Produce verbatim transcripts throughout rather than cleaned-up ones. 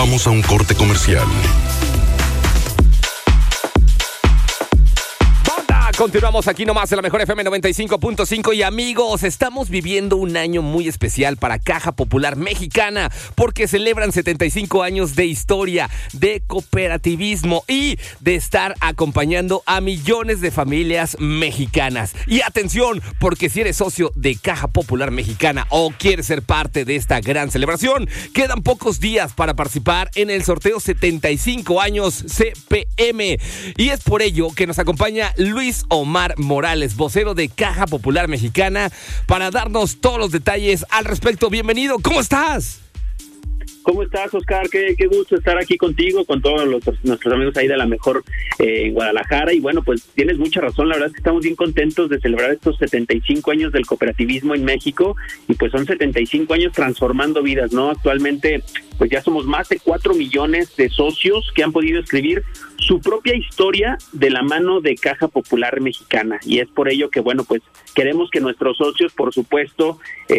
Vamos a un corte comercial. Continuamos aquí nomás en la mejor F M noventa y cinco punto cinco y amigos, estamos viviendo un año muy especial para Caja Popular Mexicana porque celebran setenta y cinco años de historia, de cooperativismo y de estar acompañando a millones de familias mexicanas. Y atención, porque si eres socio de Caja Popular Mexicana o quieres ser parte de esta gran celebración, quedan pocos días para participar en el sorteo setenta y cinco años C P M. Y es por ello que nos acompaña Luis Omar Morales, vocero de Caja Popular Mexicana, para darnos todos los detalles al respecto. Bienvenido, ¿cómo estás? ¿Cómo estás, Oscar? Qué, qué gusto estar aquí contigo, con todos los, nuestros amigos ahí de la mejor eh, en Guadalajara. Y bueno, pues tienes mucha razón, la verdad es que estamos bien contentos de celebrar estos setenta y cinco años del cooperativismo en México. Y pues son setenta y cinco años transformando vidas, ¿no? Actualmente pues ya somos más de cuatro millones de socios que han podido escribir su propia historia de la mano de Caja Popular Mexicana. Y es por ello que, bueno, pues queremos que nuestros socios, por supuesto,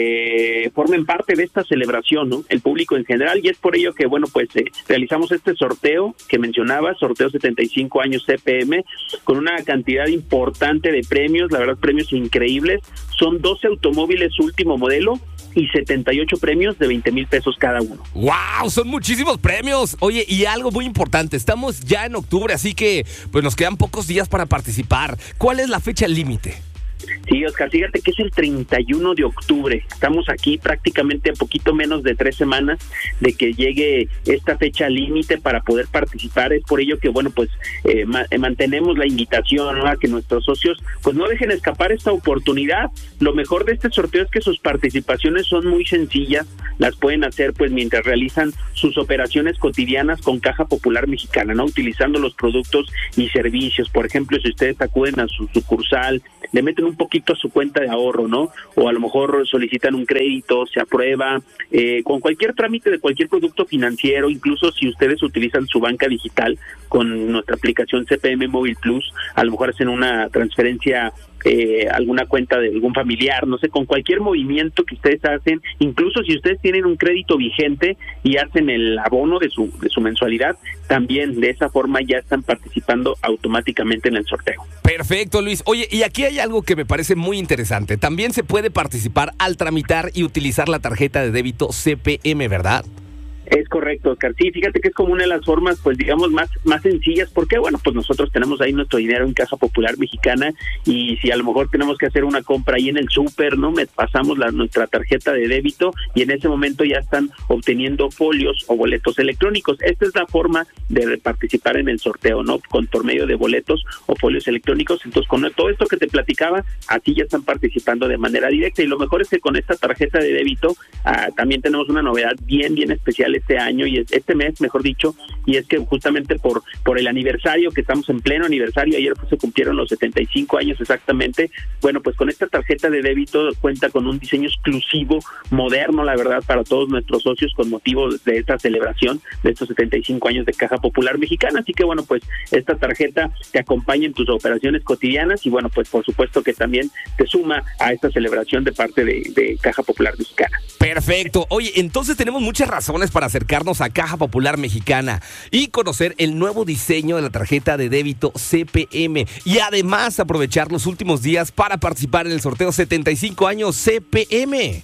eh, formen parte de esta celebración, ¿no? El público en general, y es por ello que, bueno, pues eh, realizamos este sorteo que mencionabas, sorteo setenta y cinco años C P M, con una cantidad importante de premios, la verdad, premios increíbles. Son doce automóviles último modelo y setenta y ocho premios de veinte mil pesos cada uno. ¡Wow! Son muchísimos premios. Oye, y algo muy importante, estamos ya en octubre, así que pues nos quedan pocos días para participar. ¿Cuál es la fecha límite? Sí, Oscar, fíjate que es el treinta y uno de octubre. Estamos aquí prácticamente a poquito menos de tres semanas de que llegue esta fecha límite para poder participar. Es por ello que, bueno, pues eh, ma- mantenemos la invitación, ¿no?, a que nuestros socios pues no dejen escapar esta oportunidad. Lo mejor de este sorteo es que sus participaciones son muy sencillas. Las pueden hacer pues mientras realizan sus operaciones cotidianas con Caja Popular Mexicana, ¿no? Utilizando los productos y servicios. Por ejemplo, si ustedes acuden a su sucursal, le meten un poquito a su cuenta de ahorro, ¿no? O a lo mejor solicitan un crédito, se aprueba, eh, con cualquier trámite de cualquier producto financiero, incluso si ustedes utilizan su banca digital con nuestra aplicación C P M Móvil Plus, a lo mejor hacen una transferencia Eh, alguna cuenta de algún familiar, no sé, con cualquier movimiento que ustedes hacen, incluso si ustedes tienen un crédito vigente y hacen el abono de su de su mensualidad, también de esa forma ya están participando automáticamente en el sorteo. Perfecto, Luis. Oye, y aquí hay algo que me parece muy interesante. También se puede participar al tramitar y utilizar la tarjeta de débito C P M, ¿verdad? Es correcto, Oscar. Sí, fíjate que es como una de las formas, pues digamos, más más sencillas, porque bueno, pues nosotros tenemos ahí nuestro dinero en Caja Popular Mexicana, y si a lo mejor tenemos que hacer una compra ahí en el súper, ¿no? Me pasamos la nuestra tarjeta de débito y en ese momento ya están obteniendo folios o boletos electrónicos. Esta es la forma de participar en el sorteo, ¿no? Con por medio de boletos o folios electrónicos. Entonces, con todo esto que te platicaba, así ya están participando de manera directa. Y lo mejor es que con esta tarjeta de débito ah, también tenemos una novedad bien, bien especial este año y este mes, mejor dicho, y es que justamente por por el aniversario, que estamos en pleno aniversario, ayer pues se cumplieron los setenta y cinco años exactamente. Bueno, pues con esta tarjeta de débito cuenta con un diseño exclusivo, moderno, la verdad, para todos nuestros socios con motivo de esta celebración de estos setenta y cinco años de Caja Popular Mexicana. Así que bueno, pues esta tarjeta te acompaña en tus operaciones cotidianas y bueno, pues por supuesto que también te suma a esta celebración de parte de, de Caja Popular Mexicana. Perfecto. Oye, entonces tenemos muchas razones para acercarnos a Caja Popular Mexicana y conocer el nuevo diseño de la tarjeta de débito C P M y además aprovechar los últimos días para participar en el sorteo setenta y cinco años C P M.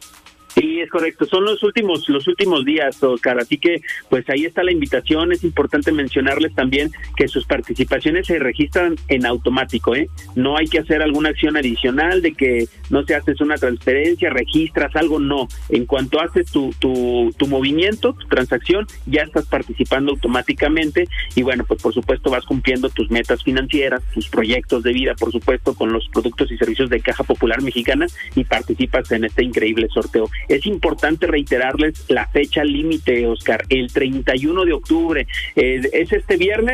Sí, es correcto. Son los últimos los últimos días, Oscar. Así que, pues ahí está la invitación. Es importante mencionarles también que sus participaciones se registran en automático, ¿eh? No hay que hacer alguna acción adicional de que no se haces una transferencia, registras algo, no. En cuanto haces tu tu tu movimiento, tu transacción, ya estás participando automáticamente y bueno, pues por supuesto vas cumpliendo tus metas financieras, tus proyectos de vida, por supuesto, con los productos y servicios de Caja Popular Mexicana y participas en este increíble sorteo. Es importante reiterarles la fecha límite, Oscar, el treinta y uno de octubre. Eh, es este viernes,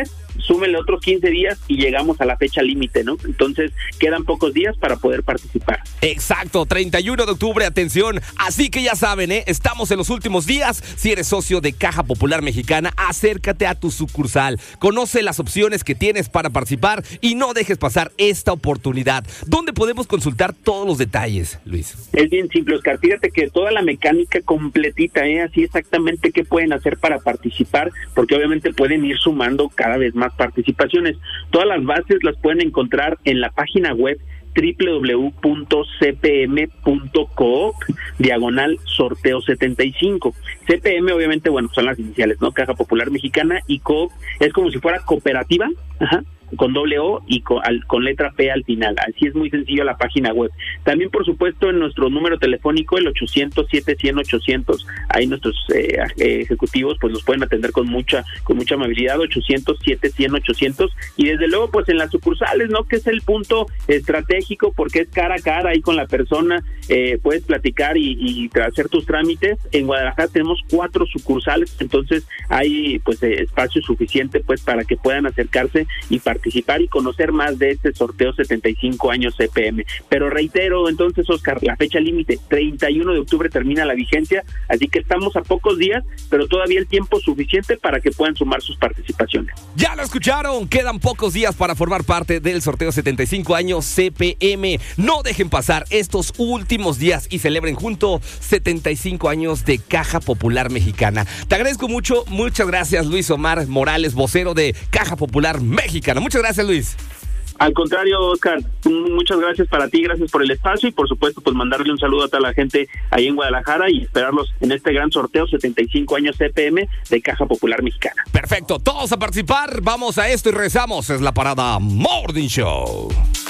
súmenle otros quince días y llegamos a la fecha límite, ¿no? Entonces, quedan pocos días para poder participar. Exacto, treinta y uno de octubre, atención. Así que ya saben, ¿eh? Estamos en los últimos días. Si eres socio de Caja Popular Mexicana, acércate a tu sucursal. Conoce las opciones que tienes para participar y no dejes pasar esta oportunidad. ¿Dónde podemos consultar todos los detalles, Luis? Es bien simple, Oscar. Fíjate que toda la mecánica completita, ¿eh? Así exactamente qué pueden hacer para participar, porque obviamente pueden ir sumando cada vez más participaciones. Todas las bases las pueden encontrar en la página web doble u doble u doble u punto c p m punto coop diagonal sorteo setenta y cinco. C P M obviamente, bueno, son las iniciales, ¿no? Caja Popular Mexicana, y Coop es como si fuera cooperativa, ajá, con doble O y con, al, con letra P al final. Así es muy sencillo la página web. También, por supuesto, en nuestro número telefónico, el ochocientos, siete cien, ochocientos, ahí nuestros eh, ejecutivos pues nos pueden atender con mucha con mucha amabilidad, ochocientos, siete cien, ochocientos, y desde luego pues en las sucursales, ¿no? Que es el punto estratégico, porque es cara a cara ahí con la persona, eh, puedes platicar y, y hacer tus trámites. En Guadalajara tenemos cuatro sucursales, entonces hay pues eh, espacio suficiente pues para que puedan acercarse y participar participar y conocer más de este sorteo setenta y cinco años C P M. Pero reitero, entonces, Oscar, la fecha límite, treinta y uno de octubre termina la vigencia, así que estamos a pocos días, pero todavía el tiempo suficiente para que puedan sumar sus participaciones. Ya lo escucharon, quedan pocos días para formar parte del sorteo setenta y cinco años C P M. No dejen pasar estos últimos días y celebren juntos setenta y cinco años de Caja Popular Mexicana. Te agradezco mucho, muchas gracias, Luis Omar Morales, vocero de Caja Popular Mexicana. Muchas gracias, Luis. Al contrario, Oscar, muchas gracias para ti, gracias por el espacio y por supuesto pues mandarle un saludo a toda la gente ahí en Guadalajara y esperarlos en este gran sorteo setenta y cinco años C P M de Caja Popular Mexicana. Perfecto, todos a participar, vamos a esto y regresamos, es la Parada Morning Show.